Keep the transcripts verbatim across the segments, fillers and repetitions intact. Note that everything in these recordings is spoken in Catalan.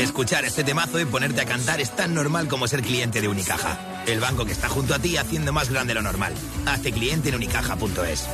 Escuchar este temazo y ponerte a cantar es tan normal como ser cliente de Unicaja. El banco que está junto a ti haciendo más grande lo normal. Hazte cliente en unicaja punto es.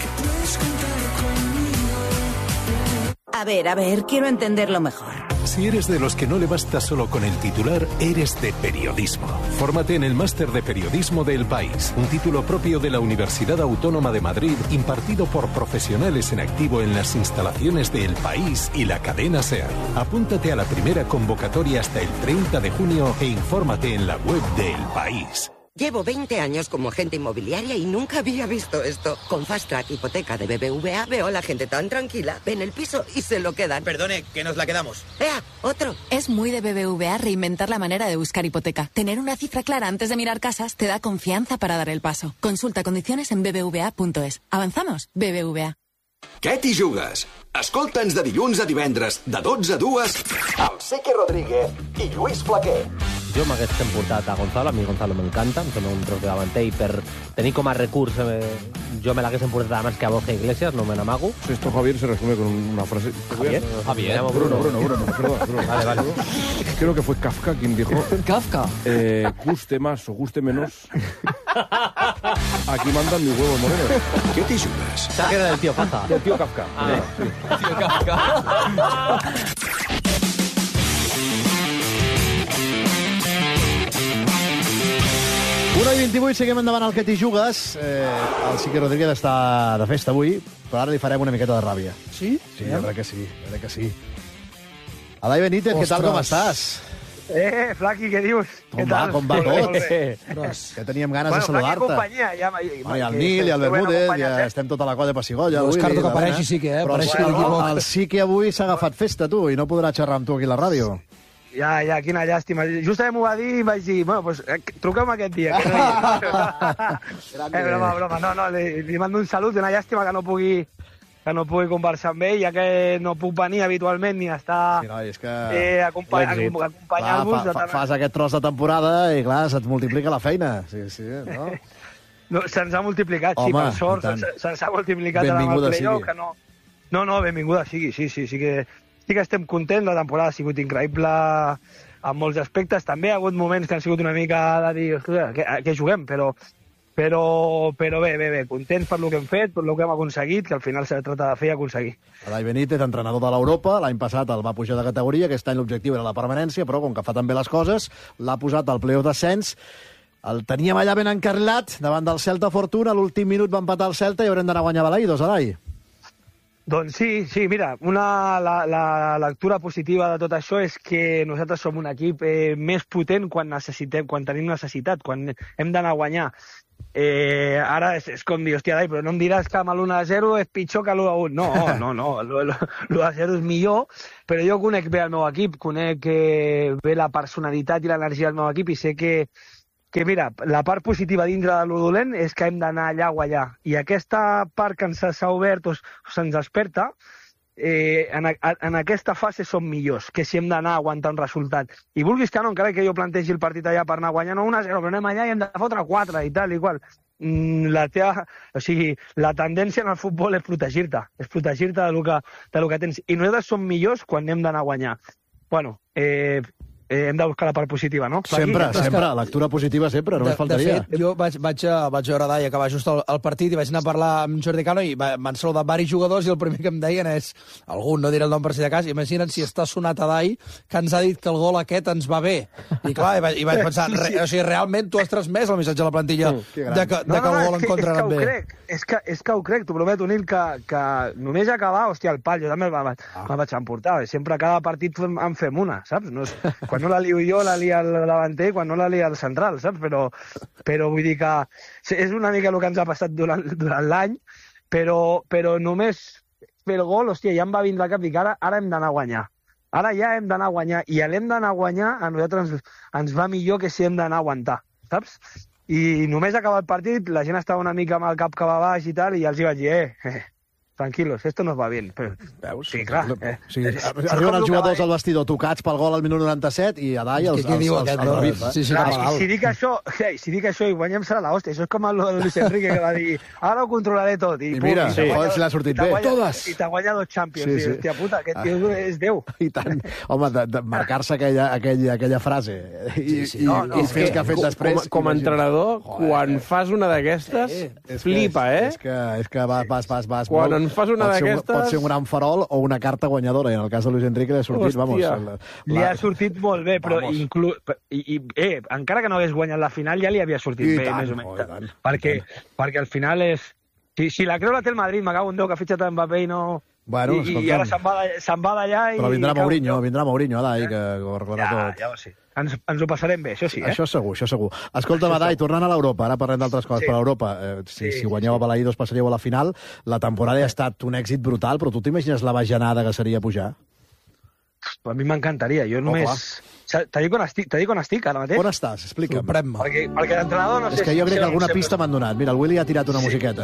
A ver, a ver, quiero entenderlo mejor. Si eres de los que no le basta solo con el titular, eres de periodismo. Fórmate en el Máster de Periodismo de El País, un título propio de la Universidad Autónoma de Madrid, impartido por profesionales en activo en las instalaciones de El País y la cadena SER. Apúntate a la primera convocatoria hasta el treinta de junio e infórmate en la web de El País. Llevo veinte años como agente inmobiliaria y nunca había visto esto. Con Fast Track Hipoteca de B B V A veo a la gente tan tranquila, ven el piso y se lo quedan. Perdone, que nos la quedamos. ¡Ea, otro! Es muy de B B V A reinventar la manera de buscar hipoteca. Tener una cifra clara antes de mirar casas te da confianza para dar el paso. Consulta condiciones en b b v a punto es. ¿Avanzamos? B B V A. Què t'hi jugues? Escolta'ns de dilluns a divendres, de dotze a dues, amb Sique Rodríguez i Lluís Flaquer. Jo m'hagués portat a Gonzalo, a mi Gonzalo m'encanta, em sembla un tros de davanter i per tenir com a recurs eh, jo me l'hagués portat abans que a Borja Iglesias, no me n'amago. Esto, Javier, se resume con una frase. ¿Javier? Javier. Bruno, Bruno, Bruno, perdón, Bruno. Vale, vale. Creo que fue Kafka quien dijo... ¿Kafka? Eh, guste más o guste menos. Aquí mandan mi huevo moreno. Què t'hi jugues? Sabe que era del tío Kafka. Del tío Kafka. Ah, sí. Tío Kafka. una i vint-i-vuit, seguim endavant al que t'hi jugues. Eh, el Sique Rodríguez està de festa avui, però ara li farem una miqueta de ràbia. Sí? Sí, jo crec que sí, jo crec que sí. Alai Benítez, Ostres. Què tal, com estàs? Eh, Flaqui, què dius? Com què va, tal? com va tot? Eh, que teníem ganes bueno, de saludar-te. Flaqui companyia, ja... Bueno, i el Nil, i el Bermúdez, ja estem tota la colla Passigolla. Jo descarto que apareixi sí que, eh? Però bueno, el Sique avui s'ha agafat festa, tu, i no podrà xerrar amb tu aquí a la ràdio. Ja, ja, quina llàstima. Justament m'ho va dir i vaig dir, bueno, pues, eh, truquem aquest dia. Que no hi... eh, broma, broma. No, no, li, li mando un salut, una llàstima que no pugui que no pugui conversar amb ell, ja que no puc venir habitualment ni estar sí, no, és que... eh, acompany acompanyant-vos. Fa, fa, fas aquest tros de temporada i, clar, se't multiplica la feina. Sí, sí, no? No, se'ns ha multiplicat, Home, sí, per sort, se'ns se'ns ha multiplicat en el playoff, que no... No, no, benvinguda sigui, sí, sí, sí que... Sí que estem contents, la temporada ha sigut increïble en molts aspectes. També ha hagut moments que han sigut una mica de dir, ostres, què, què juguem? Però, però, però bé, bé, bé, contents per lo que hem fet, per lo que hem aconseguit, que al final s'ha tractat de fer i aconseguir. Alai Benítez, entrenador de l'Europa, l'any passat el va pujar de categoria, aquest any l'objectiu era la permanència, però com que fa també les coses, l'ha posat al playoff d'ascens. El teníem allà ben encarrilat, davant del Celta Fortuna, a l'últim minut va empatar el Celta i haurem d'anar a guanyar Balaïdos, Alai. Doncs sí, sí, mira, una, la, la lectura positiva de tot això és que nosaltres som un equip eh, més potent quan necessitem, quan tenim necessitat, quan hem d'anar a guanyar. Eh, ara és, és com dir, hòstia, Dai, però no em diràs que amb l'u a zero és pitjor que l'u a un. No, no, no, l'u a zero és millor, però jo conec bé el meu equip, conec eh, bé la personalitat i l'energia del meu equip i sé que que, mira, la part positiva dintre de lo dolent és que hem d'anar allà o allà. I aquesta part que ens s'ha obert o se'ns desperta, eh, en, a, en aquesta fase som millors que si hem d'anar a aguantar un resultat. I vulguis que no, encara que jo plantegi el partit allà per anar a guanyar, no un a zero, però anem allà i hem de fotre quatre i tal i qual. La teva, o sigui, la tendència en el futbol és protegir-te, és protegir-te de lo que, de lo que tens. I nosaltres som millors quan hem d'anar a guanyar. Bueno, eh, Eh, hem de buscar la part positiva, no? Sempre, aquí, sempre, que... lectura positiva sempre, només de, faltaria. De fet, jo vaig, vaig, vaig veure Dai acabar just el, el partit i vaig anar a parlar amb Jordi Cano i m'han saludat varis jugadors i el primer que em deien és, algun no diré el nom per si de cas, imagina't si està sonat a Dai que ens ha dit que el gol aquest ens va bé. I clar, i vaig, i vaig pensar, re, o sigui, realment tu has transmès el missatge a la plantilla mm, de que, de no, no, que el gol en contra anat bé. Crec, és, que, és que ho crec, t'ho prometo, Nil, que, que només acabar, hòstia, el pal, jo també el vaig, ah. me vaig emportar. Sempre a cada partit en fem una, saps? No és, quan no la lio jo, la lia el davanter quan no la lia el central, saps? Però, però vull dir que és una mica el que ens ha passat durant, durant l'any, però, però només fer el gol, hòstia, ja em va vindre al cap i que ara, ara hem d'anar a guanyar. Ara ja hem d'anar a guanyar, i l'hem d'anar a guanyar a nosaltres ens, ens va millor que si hem d'anar a aguantar, saps? I només acabar el partit, la gent estava una mica amb el cap cap a baix i tal, i ja els hi vaig dir, eh, eh tranquilos, esto nos va bien. Però, veus? Sí, clar. Eh. Sí, arriben els jugadors al vestidor tocats pel gol al minut noranta-set i a Dai els, els, els, els, els revif. Sí, sí, clar, cap a si, dic això, hey, si dic això i guanyem serà l'hòstia. Això és com el de Luis Enrique, que va dir ara ho controlaré tot. I, I mira, pum, sí. guanya, si l'ha sortit bé. Guanya, Totes. I t'ha guanyat dos Champions. Sí, Sí, sí. Hòstia puta, aquest tio és Déu. I tant. Home, de, de marcar-se aquella, aquella, aquella frase i, sí, sí. i, no, no, i fer el que ha fet com, després... Com, com a entrenador, Joder, quan fas una d'aquestes, eh, flipa, eh? És que, és que vas, vas, vas, vas Quan molt. en fas una d'aquestes... Pot ser un gran farol o una carta guanyadora, i en el cas de Luis Enrique li ha sortit, Hòstia. vamos... La, Li la... ha sortit molt bé, però inclu... I, i, eh, encara que no hagués guanyat la final, ja li havia sortit I bé, tant, més o menys. oh, tant, perquè, perquè al final és... Si, si la creu la té el Madrid, me cago en Déu, que ha fitxat en Mbappé i no... Bueno, I, i ara se'n va, se'n va d'allà i... Però vindrà Mourinho, vindrà Mourinho, Adai, que ho recorda ja, tot. Ja ho sé. Ens, ens ho passarem bé, això sí, eh? Això segur, això segur. Escolta, Adai, tornant a l'Europa, ara parlem d'altres coses, Sí. però a l'Europa, eh, si, Sí, si guanyeu a Balaïdos passaríeu a la final, la temporada ha estat un èxit brutal, però tu t'imagines la bajanada que seria pujar? A mi m'encantaria, jo només... T'ha dit on estic, t'ha dit on estic ara mateix? On estàs? Explica'm. Sorprèn-me. Perquè, perquè l'entrenador no sé... És que jo crec si- que alguna si- pista m'han donat. Mira, el Willy ha tirat una musiqueta.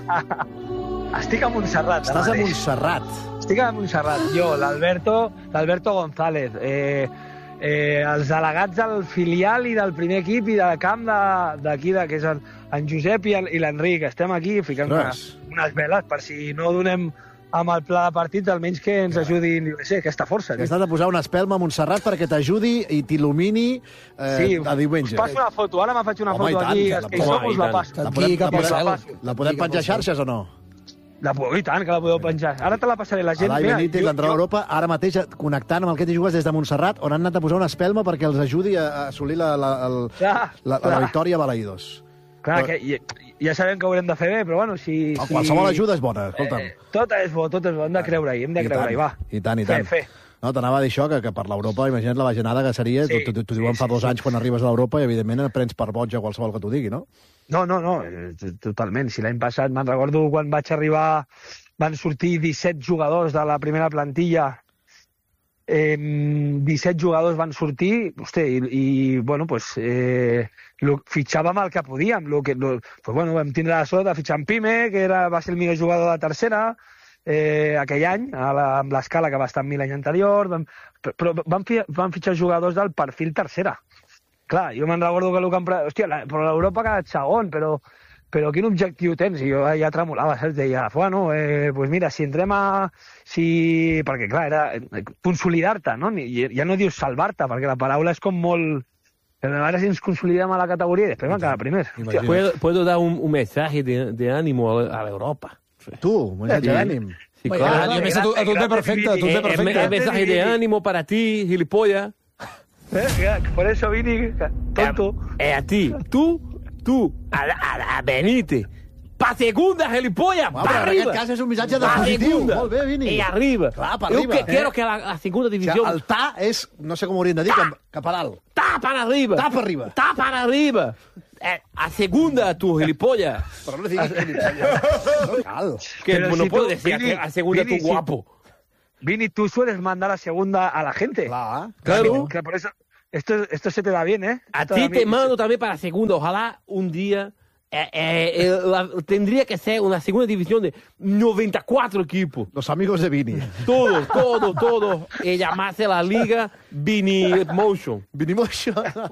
Estic a Montserrat. ara Estàs a mateix. Montserrat. Estic a Montserrat. Jo, l'Alberto l'Alberto González, eh, eh, els delegats del filial i del primer equip i del camp de- d'aquí, de, que és en, en Josep i el- i l'Enric. Estem aquí ficant Res. unes, unes veles per si no donem amb el pla de partit, almenys que ens ajudin, jo què sé, aquesta força. Has anat a posar una espelma a Montserrat perquè t'ajudi i t'il·lumini eh, Sí, a diumenge. us passo una foto, ara me faig una Home, i foto tant, aquí, que és la que podem- això us la passo. La podem, la cap al podem, cel. la podem Aquí cap penjar al cel. xarxes o no? La, I tant, que la podeu penjar. Ara te la passaré, la gent... Adai mira, Benítez, jo- l'entrenador jo- d'Europa, ara mateix connectant amb el que t'hi jugues des de Montserrat, on han anat a posar una espelma perquè els ajudi a a assolir la, la, el, Clar, la, la, clar. victòria a Balaïdos. Clar, que ja, ja sabem que ho haurem de fer bé, però bueno, si... No, si... qualsevol ajuda és bona, escolta'm. Eh, tot és bo, tot és bo, hem de creure-hi, hem de I creure-hi, tant, va. I tant, i Fer, tant. fer. No, t'anava a dir això, que, que per l'Europa, imagina't la bajanada que seria, Sí, t'ho t'ho diuen sí, fa sí, dos sí. anys quan arribes a l'Europa i, evidentment, et prens per boig a qualsevol que t'ho digui, no? No, no, no, eh, totalment. Si l'any passat me'n recordo quan vaig arribar, van sortir disset jugadors de la primera plantilla, eh, disset jugadors van sortir, hosti, i, i bueno, pues, eh, lo, fitxàvem el que podíem. Lo que, lo, pues, bueno, vam tindre la sort de fitxar en Pime, que era, va ser el millor jugador de tercera, eh, aquell any, a la, amb l'escala que va estar amb mi l'any anterior, vam, però van, fi, van fitxar jugadors del perfil tercera. Clar, jo me'n recordo que el que em... pre- Hòstia, la, però l'Europa ha quedat segon, però, però quin objectiu tens? I jo ja tremolava, saps? Deia, bueno, eh, pues mira, si entrem a... Si... Perquè, clar, era eh, consolidar-te, no? Ni- Ja no dius salvar-te, perquè la paraula és com molt... Però ara si ens consolidem a la categoria i després van quedar primers. Hòstia, ¿Puedo, puedo dar un, un mensaje de, de ánimo a, a la Europa? Tu, un missatge Sí. d'ànim. Sí, Bueno, claro. a més, a tu, a tu et ve perfecte, a tu et ve Eh, eh, perfecte. eh, mensaje de ánimo para ti, gilipollas. eh, que por eso Vini, tonto. Eh, a ti, tú, tú, a, la- a, la- a Benítez. Pa segunda, gilipollas, Va, pa però en arriba. aquest cas és un missatge de Pa positiu. segunda. Molt bé, Vini. Y arriba. Clar, per Yo arriba. que eh? quiero que la, la segunda O sigui, división... el ta és, no sé com ho hauríem de dir, cap, cap a dalt. ¡Ta para arriba! Ta para arriba. ¡Ta para arriba! Eh, a segunda, tu gilipollas. Però no diguis que... No cal. Que Pero no si puedo tú, decir Vini, a, a segunda, Vini, tu si- guapo. Vini, tú sueles mandar a segunda a la gente. Clar. Claro. Que por eso... Esto, esto se te da bien, ¿eh? A Esto ti da te bien. mando también para segunda. Ojalá un día eh, eh, eh, la- tendría que ser una segunda división de noventa y cuatro equipos. Los amigos de Vini. Todos, todos, todos. Y llamarse la liga Vini Motion. Vini Motion.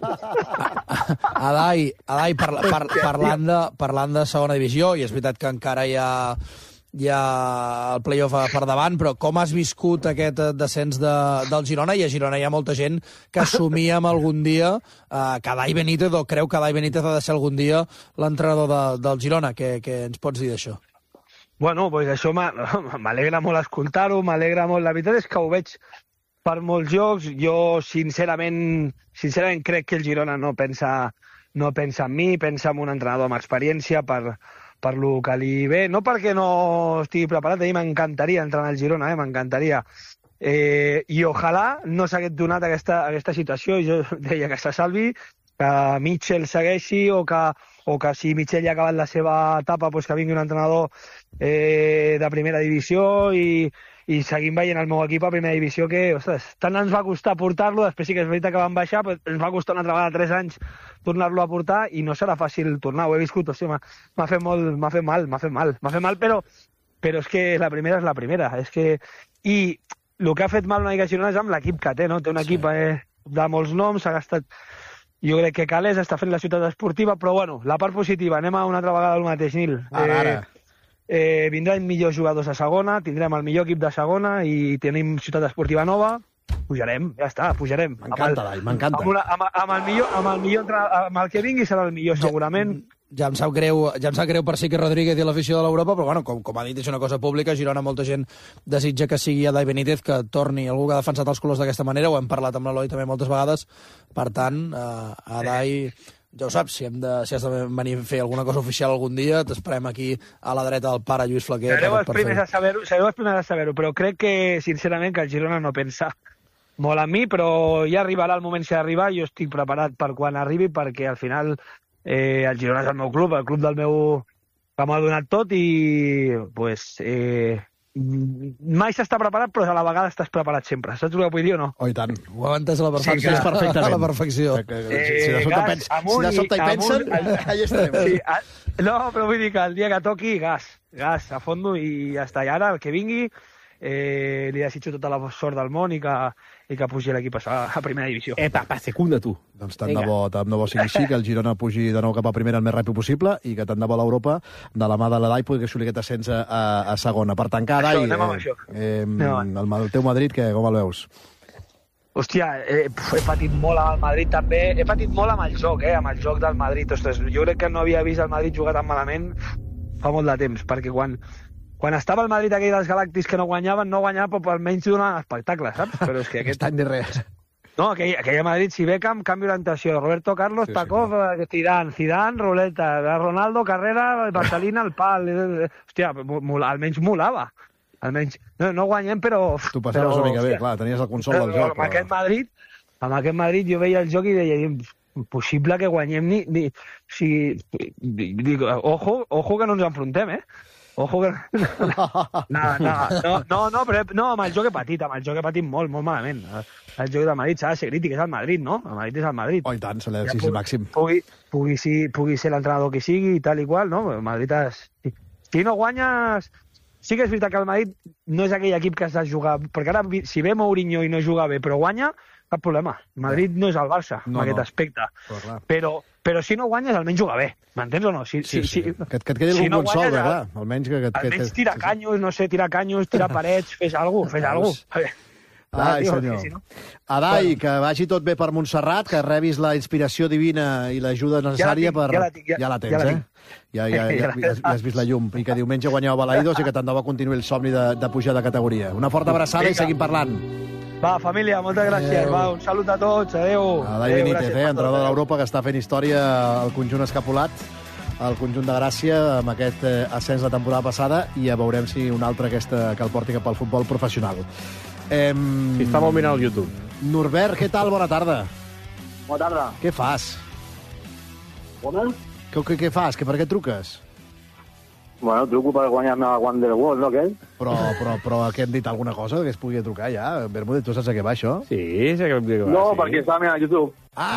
Adai, Adai parla, par, parlant, de, parlant de segona divisió, i és veritat que encara hi ha, hi ha el play-off per davant, però com has viscut aquest eh, descens de, del Girona? I a Girona hi ha molta gent que assumíem algun dia eh, que Adai Benítez, o creu que Adai Benítez ha de ser algun dia l'entrenador de, del Girona. Què, què ens pots dir d'això? Bueno, pues això m'ha- m'alegra molt escoltar-ho, m'alegra molt. La veritat és que ho veig per molts jocs. Jo, sincerament, sincerament crec que el Girona no pensa, no pensa en mi, pensa en un entrenador amb experiència per, per lo que li ve. No perquè no estigui preparat, a mi m'encantaria entrenar el Girona, eh? m'encantaria. Eh, I ojalà no s'hagués donat aquesta, aquesta situació. Jo deia que se salvi, que Mitchell segueixi o que, o que si Mitchell ja ha acabat la seva etapa, pues que vingui un entrenador eh, de primera divisió i, i seguim veient el meu equip a primera divisió que, ostres, tant ens va costar portar-lo, després sí que és veritat que van baixar, però ens va costar una altra vegada tres anys tornar-lo a portar i no serà fàcil tornar, ho he viscut, hòstia, m'ha m'ha fet molt, m'ha fet mal, m'ha fet mal, m'ha fet mal, però però és que la primera és la primera. És que... I el que ha fet mal una mica Girona és amb l'equip que té, no? Té un equip sí. eh, de molts noms, s'ha gastat... Jo crec que Calés està fent la ciutat esportiva, però bueno, la part positiva, anem a una altra vegada al mateix, Nil. Ara, eh, ara. Eh, vindran millors jugadors a segona, tindrem el millor equip de segona i tenim ciutat esportiva nova, pujarem, ja està, pujarem. M'encanta, Dai, m'encanta. Amb, una, amb, amb, el millor, amb, el millor, amb el que vingui serà el millor, segurament. Ja em sap greu, ja em sap greu per Sique Rodríguez i l'afició de l'Europa, però bueno, com, com ha dit, és una cosa pública. A Girona molta gent desitja que sigui Adai Benítez, que torni algú que ha defensat els colors d'aquesta manera, ho hem parlat amb l'Eloi també moltes vegades. Per tant, eh, Adai... Ja ho saps, si, hem de, si has de venir a fer alguna cosa oficial algun dia, t'esperem aquí a la dreta del pare Lluís Flaquer. Sereu els primers a saber-ho, sereu els primers a saber-ho, però crec que, sincerament, que el Girona no pensa molt en mi, però ja arribarà el moment si ha d'arribar, jo estic preparat per quan arribi, perquè al final eh, el Girona és el meu club, el club del meu... que m'ha donat tot i pues, eh, mai s'està preparat, però a la vegada estàs preparat sempre. Saps el que vull dir o no? Oh, i tant. Ho ha entès a la perfecció. Sí, perfectament. A la perfecció. Que, que, eh, si de sobte, gas, pens, amunt, si de sobte hi pensen, amunt, allà estarem. Sí, a, no, però vull dir que el dia que toqui, gas. Gas a fondo i ja està. I ara, el que vingui, eh, li desitjo tota la sort del món i que, i que pugi l'equip a, a primera divisió. Epa, pa, secunda, tu. Doncs tant de bo, tant de bo sigui així, que el Girona pugi de nou cap a primera el més ràpid possible i que tant de bo l'Europa, de la mà de l'Adai, pugui assolir aquest ascens a, a segona. Per tancar, Adai, això, eh, eh, no. el, el teu Madrid, que, com el veus? Hòstia, he, he patit molt amb el Madrid també. He patit molt amb el joc, eh, amb el joc del Madrid. Ostres, jo crec que no havia vist el Madrid jugar tan malament fa molt de temps, perquè quan, quan estava el Madrid aquell dels Galàctics que no guanyaven, no guanyava, però almenys donaven espectacle, saps? Però és que aquest... Aquest any de res. No, aquell, aquell Madrid, si Beckham, canvi d'orientació. Roberto Carlos, Sí, sí, Tacov, sí, Zidane, Zidane, Roleta, Ronaldo, Carrera, Barcelina, el pal. Hòstia, almenys molava. Almenys, no, no guanyem, però... Tu passaves però, una mica bé, hòstia, clar, tenies el consol del però, joc. Amb però... aquest Madrid, amb aquest Madrid jo veia el joc i deia, impossible que guanyem ni... ni si, dic, ojo, ojo que no ens enfrontem, eh? Ojo que... No, no, no, no, no, però no, amb el joc he patit, amb el joc he patit molt, molt malament. El joc del Madrid s'ha de ser crític, és el Madrid, no? El Madrid és el Madrid. Oh, i tant, se l'ha de Ja dir pugui- màxim. Pugui, pugui, si, pugui ser l'entrenador que sigui i tal i qual, no? El Madrid és... Si, si no guanyes... Sí que és veritat que el Madrid no és aquell equip que has de jugar... Perquè ara, si ve Mourinho i no juga bé, però guanya, cap problema. El Madrid no és el Barça, No, en aquest no. aspecte. Però, clar. Però, però si no guanyes, almenys juga bé. M'entens o no? Si, Sí, sí. si, Que, et- que et quedi si algun no consol, guanyes, bé, clar. Almenys que... que, que almenys que- tira sí, sí. canyos, no sé, tira canyos, tira parets, fes alguna cosa, fes alguna cosa. Ai, tio, senyor. que si no- Adai, que vagi tot bé per Montserrat, que rebis la inspiració divina i l'ajuda necessària tinc, per... ja la tinc, ja- ja la tens, ja la eh? tinc. Ja, ja, ja, Ja ja, la- has, ja has vist la llum. I que diumenge guanyeu a Balaïdos i que tant de bo continuï el somni de, de pujar de categoria. Una forta abraçada i Vinga. seguim parlant. Va, família, moltes gràcies. Adéu. Va, un salut a tots. Adéu. Adai Adéu, Benítez, gràcies eh, per entrenador tot. de l'Europa, que està fent història al conjunt escapulat, al conjunt de Gràcia, amb aquest eh, ascens de temporada passada, i ja veurem si un altre aquesta, que el porti cap al futbol professional. Em... Si està molt mirant el YouTube. Norbert, què tal? Bona tarda. Bona tarda. Què fas? Bona? Què, què, què fas? Que per què truques? Bueno, truco per guanyar-me a Wonderwall, no, aquell? Però, però, però què hem dit alguna cosa que es pugui trucar ja? Bermúdez, tu saps a què va, això? Sí, sí que va, No, sí. perquè estava mirant a YouTube.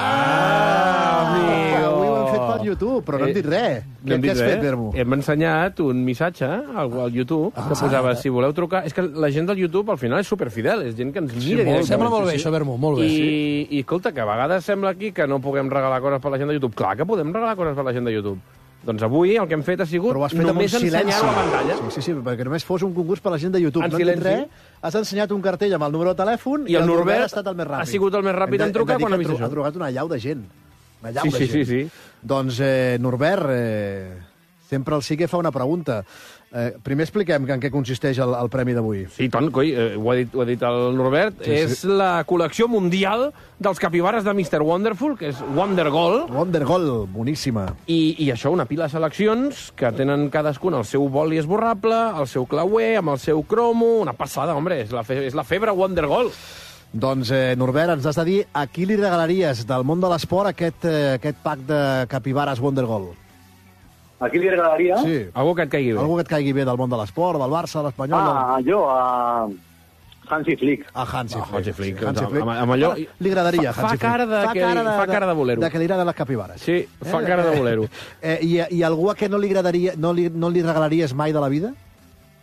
Ah, amigo! Avui ho hem fet per YouTube, però no hem Eh, dit res. No Què, hem què dit has res. fet, Bermú? Hem ensenyat un missatge al, al YouTube Ah, que posava, eh? si voleu trucar... És que la gent del YouTube al final és superfidel, és gent que ens Sí, mira. molt, directament. sembla molt bé, això, Bermú, molt bé. I, I, escolta, que a vegades sembla aquí que no puguem regalar coses per la gent de YouTube. Clar que podem regalar coses per la gent de YouTube. Doncs avui el que hem fet ha sigut Però ho has fet amb un només silenci. ensenyar la pantalla. Sí, sí, sí, perquè només fos un concurs per la gent de YouTube. En no hem dit silenci. res, has ensenyat un cartell amb el número de telèfon I el Norbert ha estat el més ràpid. ha sigut el més ràpid Hem en trucar hem de dir quan ha que vist tru- això. Ha trucat una llau de gent. Una llau Sí, de sí, gent. sí, sí. Doncs, eh, Norbert, eh, sempre el sí que fa una pregunta. Eh, primer expliquem en què consisteix el, el premi d'avui. Sí, tant, coi, eh, ho, ha dit, ho ha dit el Norbert. Sí, Sí, sí. és la col·lecció mundial dels capibares de mister Wonderful, que és Wonder Goal. Wonder Goal, boníssima. I, I això, una pila de seleccions que tenen cadascun el seu boli esborrable, el seu clauer, amb el seu cromo... Una passada, hombre, és la, fe, és la febre Wonder Goal. Doncs, eh, Norbert, ens has de dir a qui li regalaries del món de l'esport aquest, eh, aquest pack de capibares Wonder Goal. A qui li agradaria? Sí. Algú que et caigui bé. Algú que et caigui bé del món de l'esport, del Barça, de l'Espanyol... Ah, jo, a Hansi Flick. A Hansi Flick. Hansi Flick, Hansi amb- Flick. amb- amb allò- Li agradaria, Fa- fa Hansi Flick. cara de que li- fa cara de bolero. De que li agraden les capibares. Sí, fa cara de bolero. Eh, i, I algú a què no li agradaria, no li, no li regalaries mai de la vida?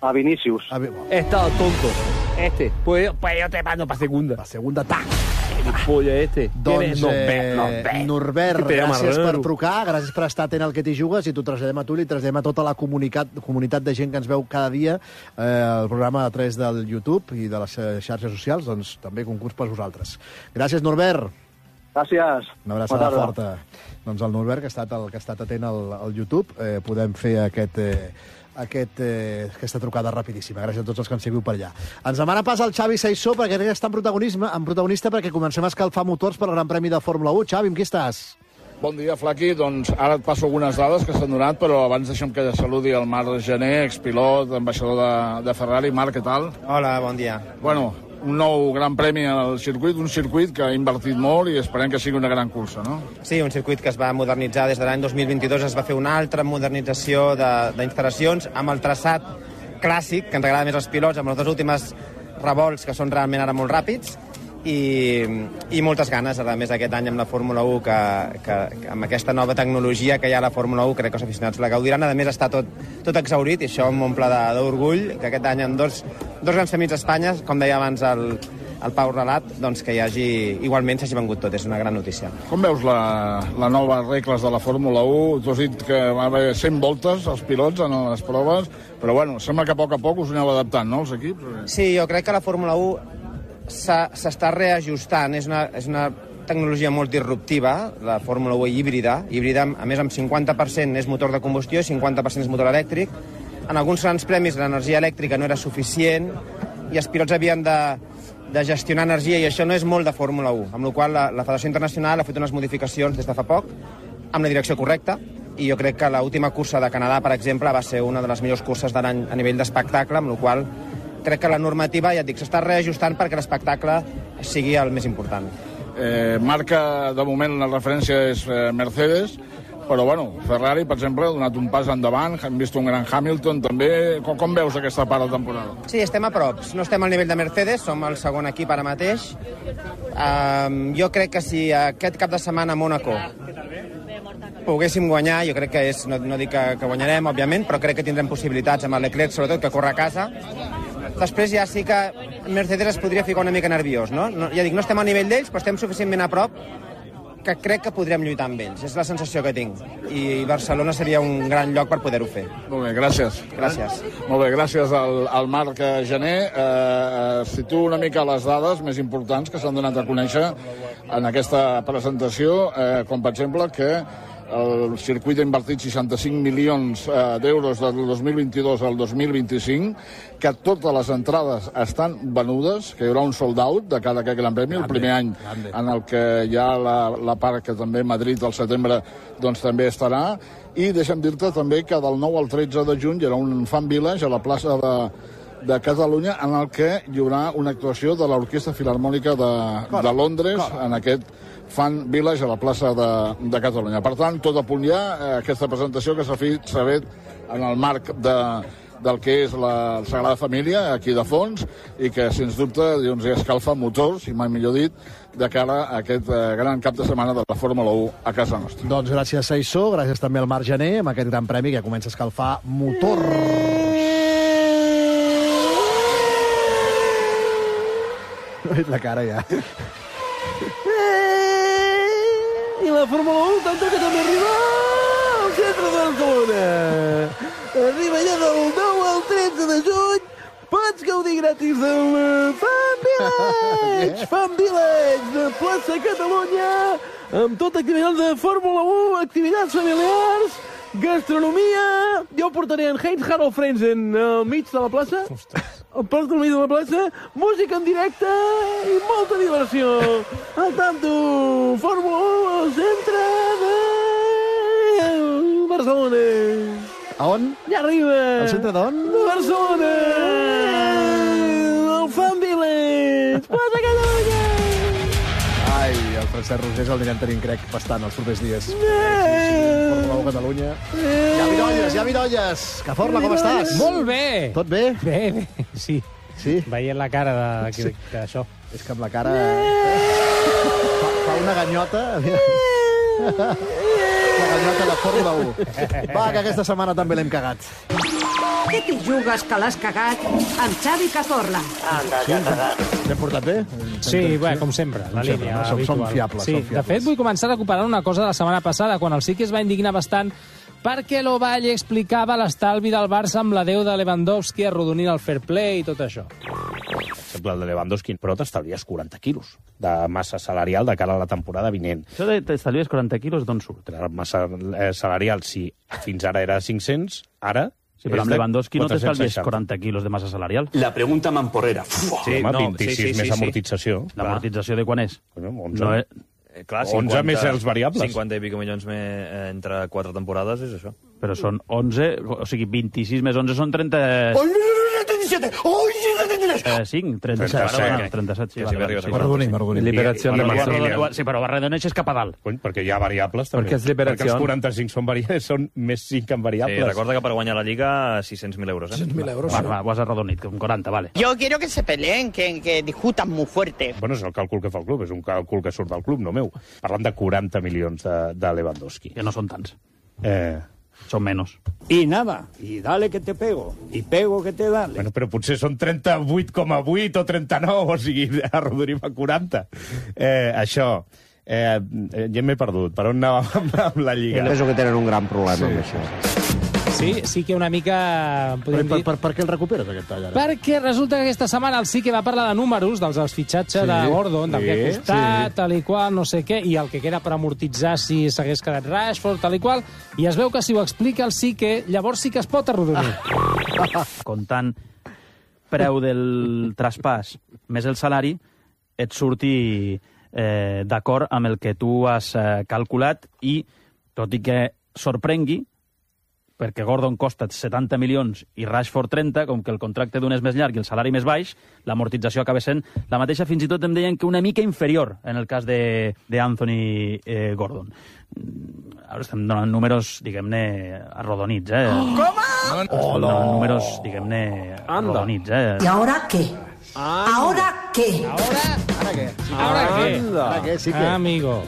A Vinicius. A Vi- He estado tonto. Este. Pues, pues yo te mando para segunda. La segunda, tac! Polla, este. Doncs, Norbert, eh, Norbert. Norbert, Que te llama gràcies per raro. trucar, gràcies per estar atent al que t'hi jugues, i t'ho traslladem a tu, li traslladem a tota la comunitat, comunitat de gent que ens veu cada dia eh, el programa a través del YouTube i de les eh, xarxes socials, doncs també concurs per vosaltres. Gràcies, Norbert. Gràcies. Una abraçada Bona tarda. forta. Doncs el Norbert, que ha estat, el, que ha estat atent al, al YouTube, eh, podem fer aquest... Eh, aquest, eh, aquesta trucada rapidíssima. Gràcies a tots els que ens seguiu per allà. Ens demana pas el Xavi Saissó, perquè crec que està en, protagonisme, en protagonista, perquè comencem a escalfar motors per al Gran Premi de Fórmula u. Xavi, amb qui estàs? Bon dia, Flaqui. Doncs ara et passo algunes dades que s'han donat, però abans deixa'm que saludi el Marc Gené, expilot, ambaixador de, de Ferrari. Marc, què tal? Hola, bon dia. Bueno, un nou gran premi al circuit, un circuit que ha invertit molt i esperem que sigui una gran cursa, no? Sí, un circuit que es va modernitzar des de l'any dos mil vint-i-dos, es va fer una altra modernització de- d'instal·lacions amb el traçat clàssic, que ens agrada més als pilots, amb les dues últimes revolts, que són realment ara molt ràpids, i, i moltes ganes, a més, aquest any amb la Fórmula u, que, que, que amb aquesta nova tecnologia que hi ha a la Fórmula u, crec que els aficionats la gaudiran. A més, està tot, tot exhaurit, i això m'omple de- d'orgull, que aquest any amb dos, dos grans premis d'Espanya, com deia abans el, el Pau Relat, doncs que hi hagi, igualment s'hagi vengut tot, és una gran notícia. Com veus la, la nova regles de la Fórmula u? Tu has dit que va haver cent voltes els pilots en les proves, però bueno, sembla que a poc a poc us aneu adaptant, no, els equips? Sí, jo crec que la Fórmula u s'ha- s'està reajustant. És una, és una tecnologia molt disruptiva, la Fórmula u híbrida. Híbrida, a més, amb cinquanta per cent és motor de combustió i cinquanta per cent és motor elèctric. En alguns grans premis l'energia elèctrica no era suficient i els pilots havien de, de gestionar energia, i això no és molt de Fórmula u, amb la qual cosa la, la Federació Internacional ha fet unes modificacions des de fa poc amb la direcció correcta, i jo crec que l'última cursa de Canadà, per exemple, va ser una de les millors curses de l'any a nivell d'espectacle, amb la qual cosa crec que la normativa, ja et dic, s'està reajustant perquè l'espectacle sigui el més important. Eh, marca, de moment, la referència és eh, Mercedes, però, bueno, Ferrari, per exemple, ha donat un pas endavant, hem vist un gran Hamilton, també. Com, com veus aquesta part de temporada? Sí, estem a prop. No estem al nivell de Mercedes, som el segon equip ara mateix. Um, jo crec que si aquest cap de setmana a Mònaco poguéssim guanyar, jo crec que és, no, no dic que, que guanyarem, òbviament, però crec que tindrem possibilitats amb el Leclerc, sobretot, que corre a casa. Després ja sí que Mercedes es podria ficar una mica nerviós, no? no ja dic, no estem al nivell d'ells, però estem suficientment a prop que crec que podrem lluitar amb ells. És la sensació que tinc. I Barcelona seria un gran lloc per poder-ho fer. Molt bé, gràcies. Gràcies. Molt bé, gràcies al, al Marc Gené. Eh, situo una mica les dades més importants que s'han donat a conèixer en aquesta presentació, eh, com per exemple que el circuit ha invertit seixanta-cinc milions eh, d'euros del dos mil vint-i-dos al dos mil vint-i-cinc, que totes les entrades estan venudes, que hi haurà un sold out de cada aquest Gran Premi, el primer any en el que hi ha la, la part que també Madrid al setembre doncs també estarà, i deixa'm dir-te també que del nou al tretze de juny hi haurà un fan village a la plaça de, de Catalunya, en el que hi haurà una actuació de l'Orquestra Filharmònica de, de Londres, en aquest Fan Village a la plaça de, de Catalunya. Per tant, tot a punt ja, eh, aquesta presentació que s'ha fet, s'ha fet en el marc de, del que és la Sagrada Família, aquí de fons, i que, sens dubte, doncs, escalfa motors, i mai millor dit, de cara a aquest eh, gran cap de setmana de la Fórmula u a casa nostra. Doncs gràcies, Saissó, gràcies també al Marc Gené, amb aquest gran premi que comença a escalfar motor. La cara ja. I la Fórmula u tanta que també arriba al centre de Barcelona. Arriba ja del nou al tretze de juny. Pots gaudir gratis del Fan Village. Fan Village de plaça Catalunya, amb tota activitat de Fórmula u, activitats familiars, gastronomia. Jo portaré en Heinz Harald Frenzen al mig de la plaça. Al parc del mig de la plaça, música en directe i molta diversió. Al tanto, Fórmula u al centre de Barcelona. A on? Ja arriba. Al centre d'on? De Barcelona. El Fan Village. Plaça Catalunya. Ai, el Francesc Rosés el anirem tenint, crec, bastant els propers dies. Sí, sí, Fórmula u Catalunya. Ja Virolles, ja Virolles. Caforla, com estàs? Molt bé. Tot bé? Bé, bé, sí. Sí? Veient la cara de- Sí. d'això. És que amb la cara... Fa, fa una ganyota. La ganyota de Fórmula u. Va, que aquesta setmana també l'hem cagat. Què t'hi jugues que l'has cagat amb Xavi Cazorla? Anda, sí, l'hem portat bé? Sí, bé, com sempre, la Com sempre, línia no? Som- som habitual. fiables, sí, som fiables. De fet, vull començar recuperant una cosa de la setmana passada, quan el Sique es va indignar bastant perquè l'Ovalle explicava l'estalvi del Barça amb la deu de Lewandowski arrodonint el fair play i tot això. Per exemple, el de Lewandowski, però t'estalvies quaranta quilos de massa salarial de cara a la temporada vinent. Això de t'estalvies quaranta quilos d'on surt? La massa eh, salarial, si fins ara era cinc-cents, ara... Sí, però és amb de Lewandowski no t'estalvies quatre-cents seixanta. quaranta quilos de massa salarial. La pregunta mamporrera. Sí, home, no, vint-i-sis sí, sí, sí, més sí. amortització. L'amortització de quan és? Bueno, onze. No és... Eh, clar, onze més els variables. cinquanta i pico milions me, eh, entre quatre temporades és això. Però són onze, o sigui, vint-i-sis més onze són trenta... Eh, cinc, trenta-set, trenta-set. trenta-set, sí. Que vale, si vale, m'arribes sí. a Marrodoní, Marrodoní. Liberació de Marrodoní. Sí, però arredoneixes cap a dalt. Cony, perquè hi ha variables, també. Perquè és liberació. Perquè els quaranta-cinc són, vari... són més cinc en variables. Sí, recorda que per guanyar la Lliga sis-cents mil euros. Eh? sis-cents mil euros, Va, va, ho has arredonit, com quaranta, vale. Yo quiero que se peleen, que, que discutan muy fuerte. Bueno, és el càlcul que fa el club, és un càlcul que surt del club, no meu. Parlant de quaranta milions de, de Lewandowski. Que no són tants. Eh... Són menys. Y nada, y dale que te pego, y pego que te dale. Bueno, però potser són trenta-vuit coma vuit o trenta-nou, o sigui, arrodonim a quaranta. Eh, això... Eh, ja m'he perdut. Per on anàvem amb, amb la Lliga? Penso que tenen un gran problema Sí. amb això. Sí, sí que una mica... Per, Podem per, dir... per, per què el recuperes, aquest tall, ara? Perquè resulta que aquesta setmana el sí que va parlar de números, dels dels fitxatges Sí, de Gordon, del sí, que ha costat, sí. tal i qual, no sé què, i el que queda per amortitzar si s'hagués quedat Rashford, tal i qual, i es veu que si ho explica el sí que, llavors sí que es pot arrodonir. Comptant preu del traspàs més el salari, et surti eh, d'acord amb el que tu has eh, calculat i, tot i que sorprengui, perquè Gordon costa setanta milions i Rashford trenta, com que el contracte d'un és més llarg i el salari més baix, l'amortització acaba sent la mateixa, fins i tot em deien que una mica inferior en el cas de, de Anthony eh, Gordon. Ara estem donant números, diguem-ne, arrodonits, eh? ¿Cómo? Oh, no. Números, diguem-ne, arrodonits, eh? ¿Y ahora qué? ¿Ahora qué? ¿Ahora qué? ¿Ahora qué? ¿Ahora qué? Sí que... Ah, amigo.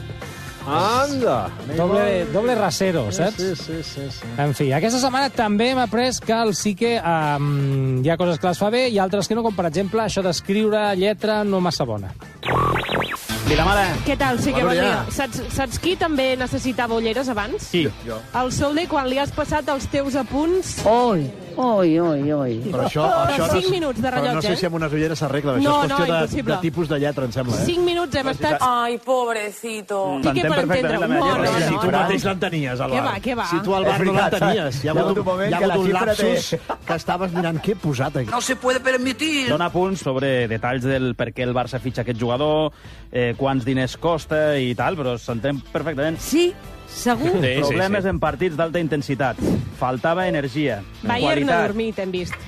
Anda! Doble, doble rasero, saps? Sí, sí, sí, sí. En fi, aquesta setmana també hem après que el sí que um, hi ha coses que les fa bé i altres que no, com per exemple això d'escriure lletra no massa bona. Vilamara. Què tal? Sí que Bona bon dia. dia. Saps, saps qui també necessitava ulleres abans? Sí. Jo. El Solde, quan li has passat els teus apunts... Oi, oi, oi, oi. Però això, això Cinc no, minuts de però rellotge, no sé eh? si amb unes ulleres s'arregla. No, Això és no, qüestió de, impossible. de tipus de lletra, em sembla. Eh? Cinc minuts hem estat... Ai, pobrecito. Pique per entendre-ho. No, no, Si no. tu no. mateix l'entenies, al Què bar. va, què va? Si tu al bar És no veritat, l'entenies. Hi ha hi ha hagut, hagut un moment hi ha que hagut la un xifra lapsus té- que estaves mirant què he posat aquí. No se puede permitir. Dona punts sobre detalls del per què el Barça fitxa aquest jugador, eh, quants diners costa i tal, però s'entén perfectament. Sí, segur. Sí, Problemes sí, sí. en partits d'alta intensitat. Faltava energia. Bayern no ha qualitat. dormit, hem vist.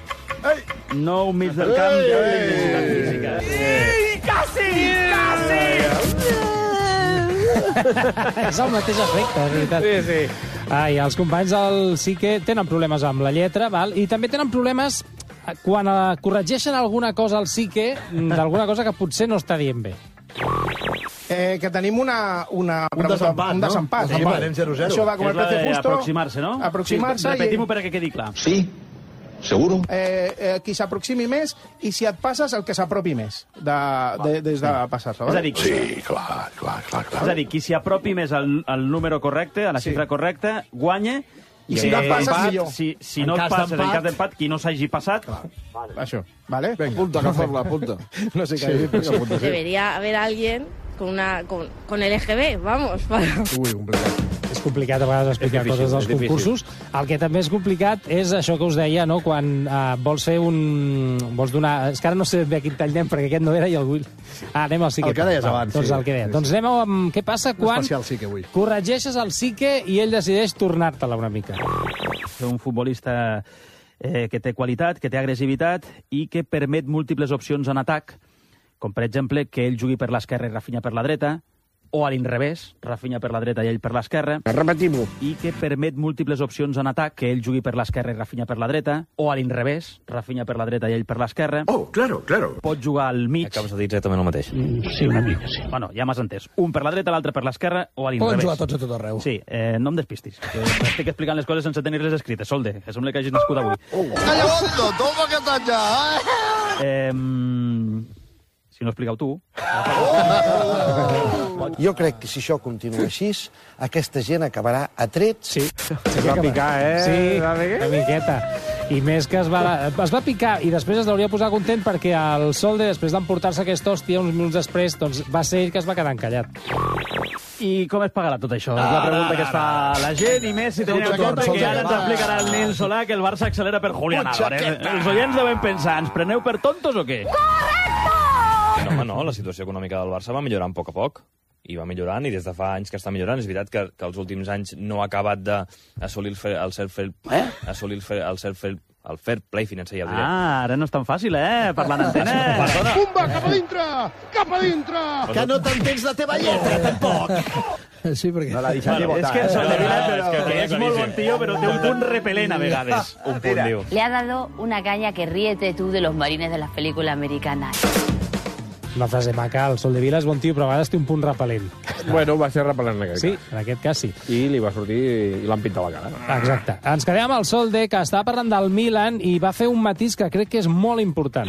No un mig del camp d'alta intensitat física. ¡Sí, casi! ¡Casi! És el mateix efecte, és veritat. Sí, sí. Ai, els companys del sí que tenen problemes amb la lletra, val? I també tenen problemes quan eh, corregeixen alguna cosa al sí que, d'alguna cosa que potser no està dient bé. Eh, que tenim una, una Un pregunta- desempat, un no? desempat. Sí, va, anem zero a zero. Això va com És el la Pece de Justo. aproximar-se, no? Aproximar-se. Sí, repetim-ho perquè quedi clar. Sí, seguro. Eh, eh, qui s'aproximi més i si et passes el que s'apropi més de, de, des de passar-se. És a dir, Sí, clar, clar, clar, clar. És a dir, qui s'hi apropi més al, al número correcte, a la xifra correcta, guanya. I si no et passes, empat, millor. Si, si En no et cas passes, en d'empat- cas d'empat, qui no s'hagi passat... Això, ¿vale? Venga, apunta, Cazorla, apunta. No sé qué Sí, decir. venga, apunta, sí. Debería haber alguien con, una, con, con el E G B, vamos. Para... Ui, complicat. És complicat a vegades explicar És difícil, coses dels és difícil. concursos. El que també és complicat és això que us deia, no? Quan uh, vols fer un... vols donar... És que ara no sé bé a quin tall anem, perquè aquest no era i el vull... Ah, anem al sí que... El que deies Va, abans, Doncs sí. el que deia. Doncs anem amb què passa Un quan especial sí que avui. corregeixes el sí que i ell decideix tornar-te-la una mica. Un futbolista eh, que té qualitat, que té agressivitat i que permet múltiples opcions en atac, com per exemple que ell jugui per l'esquerra i Rafinha per la dreta, o a l'inrevés, Rafinha per la dreta i ell per l'esquerra. Repetim-ho. I que permet múltiples opcions en atac, que ell jugui per l'esquerra i Rafinha per la dreta, o a l'inrevés, Rafinha per la dreta i ell per l'esquerra. Oh, claro, claro. Pot jugar al mig. Acabes de dir exactament el mateix. Sí, una mica, sí. Bueno, ja m'has entès. Un per la dreta, l'altre per l'esquerra o a l'inrevés. Poden jugar tots a tot arreu. Sí, eh, no em despistis. Que estic explicant les coses sense tenir-les escrites, Solde, que sembla que hagis nascut avui. Calla, Bondo, toma que t'ha Eh, si no expliqueu tu... Jo crec que si això continua així, aquesta gent acabarà a trets. Sí, Es va picar, eh? Sí, Va bé? una miqueta. I més que es va, es va picar i després es hauria posar content perquè el Solde, després d'emportar-se aquesta hòstia uns minuts després, doncs va ser ell que es va quedar encallat. I com es pagarà tot això? És la pregunta que es fa la gent, i més si tenim en compte que ara ens explicarà el Nil Solà que el Barça accelera per Julián Álvarez. Els oients deuen pensar, ens preneu per tontos o què? No, home, no, la situació econòmica del Barça va millorant a poc a poc. I va millorant, i des de fa anys que està millorant. És veritat que, que els últims anys no ha acabat d'assolir el, el cert fair, eh? assolir el, fair, el, cert fair, el fair play financer, ja ho diré. Ah, ara no és tan fàcil, eh? Parlant d'antena. Perdona. Pumba, cap a dintre! Cap a dintre! Que no t'entens la teva lletra, tampoc! Sí, perquè... No l'ha deixat ni Bueno, és votar. que el Sol de Vila No, no, és, és que que és molt bon tio, però té un punt repel·lent a vegades. Un punt, diu. Le ha dado una caña que ríete tú de los marines de las películas americanas. Una frase maca, el Sol de Vila és bon tio, però a vegades té un punt repel·lent. Bueno, va ser repel·lent en aquest Sí, cas. en aquest cas sí. I li va sortir i l'han pintat la cara. Exacte. Ens quedem amb el Solde, que estava parlant del Milan i va fer un matís que crec que és molt important.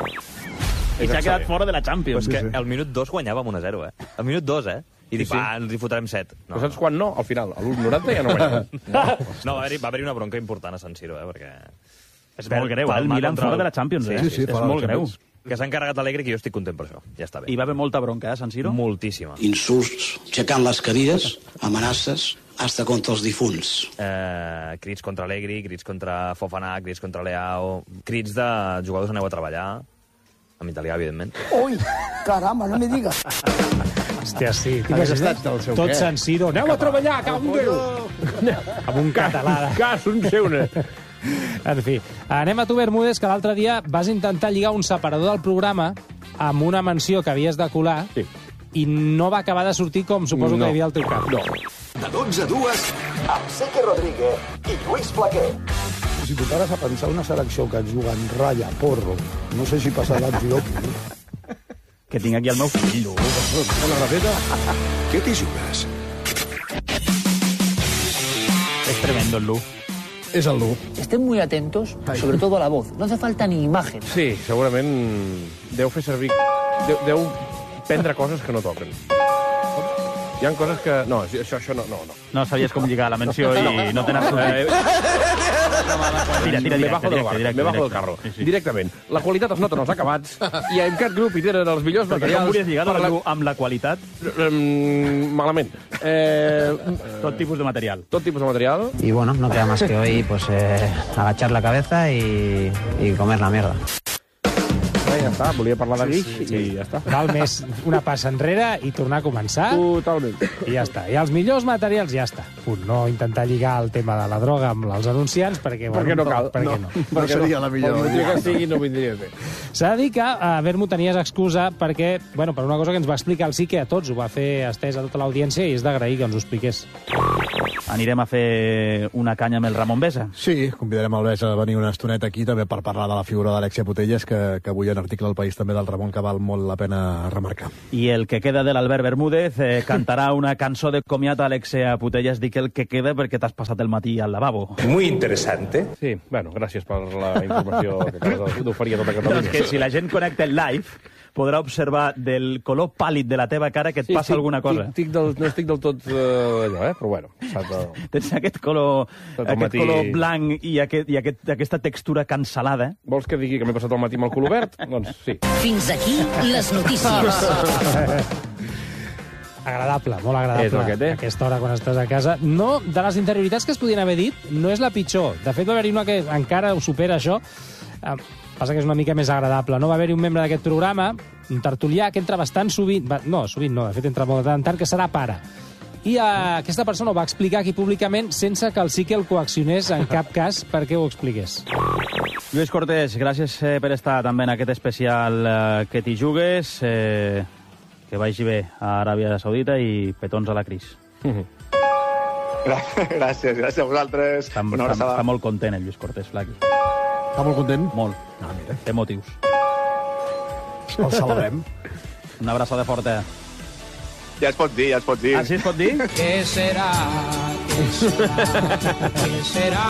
I s'ha quedat fora de la Champions. Però és que al minut dos guanyàvem un a zero, eh? Al minut dos, eh? I dic, Sí, sí. va, ens hi fotrem set. No, Però saps quan no? Al final. A l'u noranta ja no guanyàvem. no, no va haver-hi va haver una bronca important a San Siro, eh? Perquè... És molt greu, eh? El Milan fora de la Champions, eh? Sí, sí, és molt greu. Que s'ha encarregat Alegre, que jo estic content per això. Ja està bé. Hi va haver molta bronca, eh, San Siro? Moltíssima. Insults, aixecant les cadires, amenaces, hasta contra els difunts. Eh, crits contra Alegri, crits contra Fofana, crits contra Leao, crits de jugadors aneu a treballar, en italià, evidentment. Ui, caramba, no me digas. Hòstia, sí. Hagués estat el seu Tot què? San Siro. Aneu a treballar, cau un Déu! Amb un català. Cas, un seune. En fi, anem a tu, Bermúdez, que l'altre dia vas intentar lligar un separador del programa amb una menció que havies de colar sí. i no va acabar de sortir com suposo No. que hi havia al teu cap. No. De dotze a dues, amb Seque Rodríguez i Lluís Flaquer. Si tu pares a pensar una selecció que juga en ratlla, porro, no sé si passarà Antioqui. Que tinc aquí el meu fill. Hola, Rafeta. ¿Qué te jugas? És tremendo, el Lu. És el Lu. Estén muy atentos, sobre todo a la voz. No hace falta ni imagen. Sí, segurament deu fer servir... Deu, deu prendre coses que no toquen. Hi ha coses que... No, això, això no, no, no. No sabies com lligar la menció i no tenen sortit. Tira, tira, me directe, bajo del directe, bar, directe, me bajo del directe. carro. Sí, sí. Directament. La qualitat es nota en els acabats i en Cat Group hi tenen els millors Perquè materials... com volies lligar per la... amb la qualitat? Mm, malament. Eh, Tot tipus de material. Tot tipus de material. Y bueno, no queda más que hoy pues eh, agachar la cabeza y, y comer la mierda. Ja està, volia parlar de guix sí, sí, sí. i ja està. Val més una passa enrere i tornar a començar. Totalment. I ja està. I els millors materials ja està. Punt. No intentar lligar el tema de la droga amb els anunciants perquè... Perquè bueno, no cal. Perquè no. no. No seria la millor. El motiu que sigui no vindria bé. S'ha de dir que a Vermo tenies excusa perquè, bueno, per una cosa que ens va explicar el Sique a tots, ho va fer estès a tota l'audiència i és d'agrair que ens ho expliqués. Anirem a fer una canya amb el Ramon Besa. Sí, convidarem el Besa a venir una estoneta aquí també per parlar de la figura d'Alexia Putellas, que, que avui en article al País també del Ramon que val molt la pena remarcar. I el que queda de l'Albert Bermúdez eh, cantarà una cançó de comiat a Alexia Putellas. Dic el que queda perquè t'has passat el matí al lavabo. Muy interesante. Sí, bueno, gràcies per la informació que acabes d'oferir a tota Catalunya. Doncs que si la gent connecta el live podrà observar del color pàl·lid de la teva cara que et sí, passa estic, alguna cosa. Estic, estic del, no estic del tot uh, allò, eh? Però bueno. De... Tens aquest color, aquest matí... color blanc i, aquest, i aquest, aquesta textura cancel·lada. Vols que digui que m'he passat el matí amb el color verd? Doncs sí. Fins aquí les notícies. Agradable, molt agradable. És el que té. Aquesta hora quan estàs a casa. No, de les interioritats que es podien haver dit, no és la pitjor. De fet, va haver-hi una que encara ho supera, això. Eh, passa que és una mica més agradable. No va haver-hi un membre d'aquest programa, un tertulià, que entra bastant sovint... Va, no, sovint no, de fet entra molt de tant en tant, que serà pare. I eh, aquesta persona ho va explicar aquí públicament sense que el Sique el coaccionés en cap cas perquè ho expliqués. Lluís Cortés, gràcies eh, per estar també en aquest especial eh, que t'hi jugues. Eh, Que vagi bé a Aràbia Saudita i petons a la Cris. Gràcies, gràcies a vosaltres. Està, està, està molt content el Lluís Cortés, Flaqui. Està molt content? Molt. Ah, mira. Té motius. El celebrem. Una abraçada forta. Ja es pot dir, ja es pot dir. Ah, sí es pot dir? Què serà? Què serà? Què serà?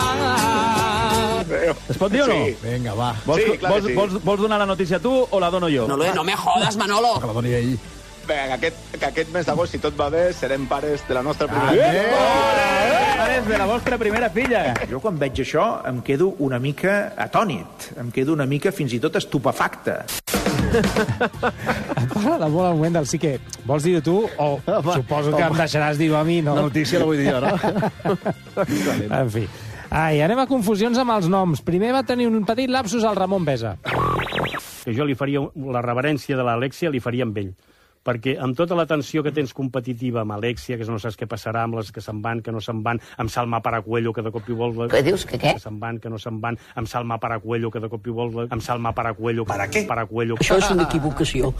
Es pot dir o no? Sí. Vinga, va. Vols, Sí, clar que vols, sí. vols, vols donar la notícia tu o la dono jo? No, no me jodas, Manolo. Que la doni ell. Bé, que aquest, que aquest mes d'agost, si tot va bé, serem pares de la nostra Ah, primera bé! Pares de la vostra primera filla. Jo quan veig això em quedo una mica atònit, em quedo una mica fins i tot estupefacte. Em parla molt el moment del sí que... Vols dir-ho tu o Va, suposo que home. em deixaràs dir-ho a mi, no? La notícia la vull dir jo, no? En fi. Ai, anem a confusions amb els noms. Primer va tenir un petit lapsus al Ramon Besa. Que jo li faria la reverència de l'Alexia, li faria amb ell. Perquè amb tota la tensió que tens competitiva amb Alexia, que no saps què passarà, amb les que se'n van, que no se'n van, amb Salma Paracuello, que de cop i volta... Què dius, que què? Que se'n van, que no se'n van, amb Salma Paracuello, que de cop i volta... Amb Salma Paracuello... Para què? Paracuello... Això és una equivocació.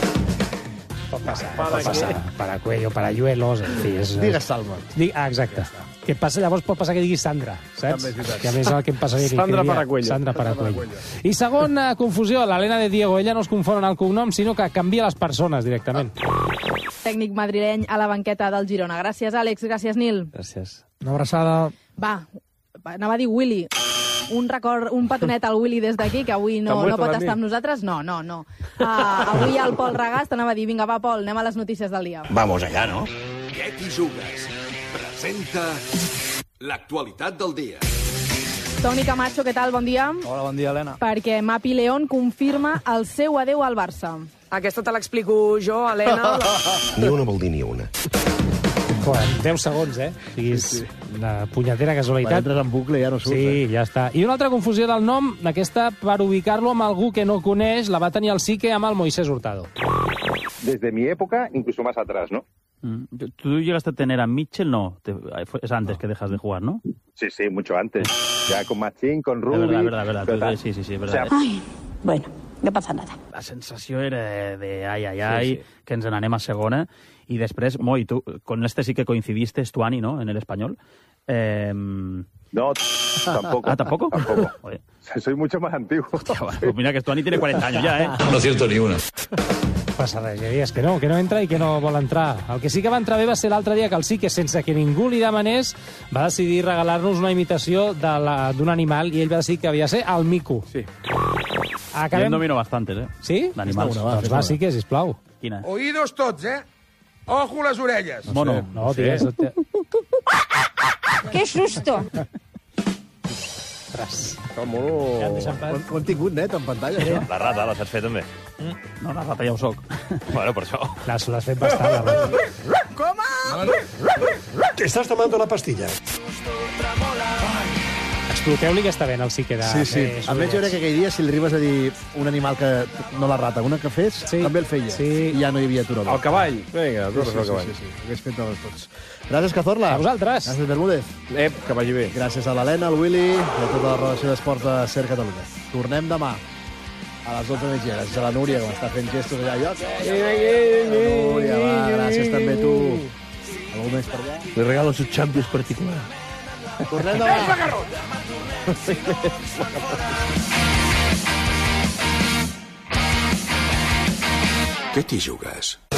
Pot passar, pot passar. Paracuello, Parayuelos, en fi... És... Digues Salma. Digue, ah, exacte. Què passa llavors pot passar que diguis Sandra, saps? També és veritat. Que a més el que em passaria... que Sandra diria Paracuello. Sandra Paracuello. I segona confusió, l'Helena de Diego. Ella no es confon en el cognom, sinó que canvia les persones directament. Tècnic madrileny a la banqueta del Girona. Gràcies, Àlex. Gràcies, Nil. Gràcies. Una abraçada. Va, anava a dir Willy. Un record, un petonet al Willy des d'aquí, que avui no, T'ha no muerto pot también. estar amb nosaltres. No, no, no. Uh, avui el Pol Regàs t'anava a dir, vinga, va, Pol, anem a les notícies del dia. Vamos allá, ¿no? Què t'hi jugues? Presenta l'actualitat del dia. Toni Camacho, què tal? Bon dia. Hola, bon dia, Helena. Perquè Mapi León confirma el seu adeu al Barça. Aquesta te l'explico jo, Helena. Ni una vol dir ni una. Joder, deu segons, eh? O sigui, és una punyetera Quan casualitat. entres en bucle ja no surt. Sí, ja està. I una altra confusió del nom, aquesta per ubicar-lo amb algú que no coneix, la va tenir el Sique amb el Moisés Hurtado. Desde mi época, incluso más atrás, ¿no? Mm. ¿Tú llegaste a tener a Mitchell? No, te- es antes que dejas de jugar, ¿no? Sí, sí, mucho antes. Ya con Machín, con Es Rubi... verdad, verdad, verdad. pero Tú- tal. sí, sí, sí, es O verdad. sea, Ai, bueno, no passa nada. La sensació era de ai, ai, ai, Sí, sí. que ens n'anem a segona. I després, Moi, tu, con este sí que coincidiste, es Tuani, ¿no?, en el español. Eh... No, tampoco. Ah, ¿tampoco? Tampoco. Oye. Soy mucho más antiguo. Pues mira que Tuani tiene cuarenta años ya, ¿eh? No acierto ni una. Passa res, ja dies que no, que no entra i que no vol entrar. El que sí que va entrar bé va ser l'altre dia que el Sique, sense que ningú li demanés, va decidir regalar-nos una imitació de la- d'un animal i ell va decidir que havia de ser el mico. Sí. Acabem... Jo en domino bastantes, eh? Sí? D'animals. Fes-ne una, va, Doncs fes-ne va, una. Sique, sisplau. Quina? Oídos tots, eh? Ojo les orelles. Mono. No, digues... ¡Qué susto! Ostres. El mono... Ja et deixen pas. Ho, ho hem tingut net en pantalla, això. La rata, la saps fer també? No, la rata ja ho soc. Bueno, per això. L'has l'has fet bastant, la rata. ¿Cómo? Te estás tomando la pastilla. Exploteu-li aquesta vena al Sique de... Sí, sí. de A més, jo crec que aquell dia, si li arribes a dir un animal que... No la rata, una que fes, Sí. també el feia. Sí. I ja no hi havia aturador. El cavall. Vinga, Sí, tornes sí, al sí, cavall. sí, sí. Hagués fet de tots. Gràcies, Cazorla. A vosaltres. Gràcies, Bermúdez. Ep, que vagi bé. Gràcies a l'Helena, al Willy i a tota la redacció d'Esports de Ser Catalunya. Tornem demà a les dotze de migdia. Gràcies a la Núria, que m'està fent gestos allà. Jo, la Núria, va, gràcies també a tu. Algú més per allà? Le regalo su Champions particular. Tornem demà. Què t'hi jugues?